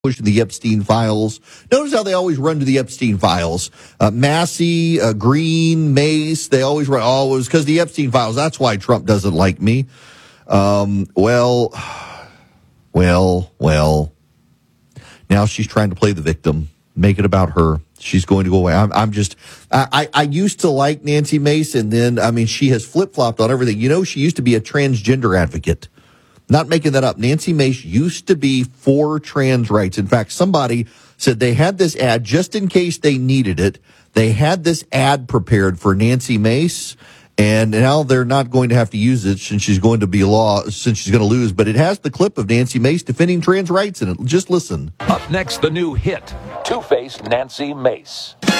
pushing the Epstein files. Notice how they always run to the Epstein files. Massey, Green, Mace, they always run, it was because the Epstein files. That's why Trump doesn't like me. Well. Now she's trying to play the victim, make it about her. She's going to go away. I used to like Nancy Mace, and then, she has flip-flopped on everything. She used to be a transgender advocate. Not making that up. Nancy Mace used to be for trans rights. In fact, somebody said they had this ad just in case they needed it. They had this ad prepared for Nancy Mace, and now they're not going to have to use it since she's going to lose. But it has the clip of Nancy Mace defending trans rights in it. Just listen. Up next, the new hit, Two-Face Nancy Mace.